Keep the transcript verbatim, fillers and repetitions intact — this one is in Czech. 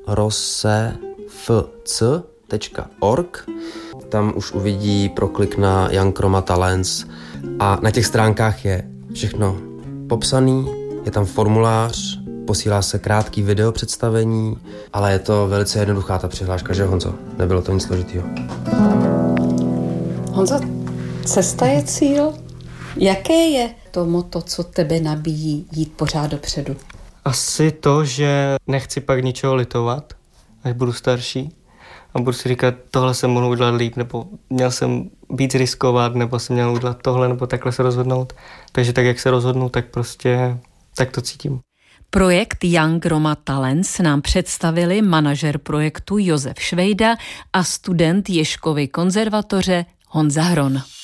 rosefc tečka org. Tam už uvidí proklik na Young Roma Talents a na těch stránkách je všechno popsaný, je tam formulář, posílá se krátký video představení, ale je to velice jednoduchá ta přihláška, že Honzo? Nebylo to nic složitýho. Honzo, cesta je cíl. Jaké je to motto, co tebe nabíjí jít pořád dopředu? Asi to, že nechci pak ničeho litovat, až budu starší. A budu si říkat, tohle jsem mohl udělat líp, nebo měl jsem víc riskovat, nebo jsem měl udělat tohle, nebo takhle se rozhodnout. Takže tak, jak se rozhodnu, tak prostě tak to cítím. Projekt Young Roma Talents nám představili manažer projektu Josef Švejda a student Ježkovy konzervatoře Honza Hron.